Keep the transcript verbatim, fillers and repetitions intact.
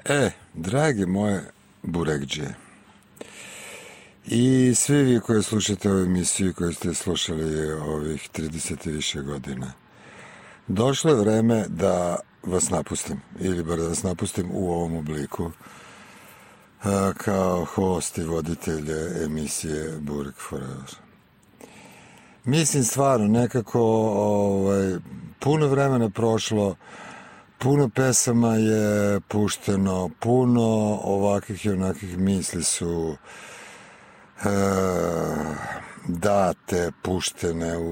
E, drage moje burekđe i svi vi koji slušate ovu emisiju koji ste slušali ovih trideset i više godina, došlo je vreme da vas napustim, ili bar da vas napustim u ovom obliku kao host i voditelj emisije Burek Forever. Mislim stvarno, nekako ovaj, puno vremena prošlo, puno pesama je pušteno, puno ovakvih i onakvih misli su e, date, puštene u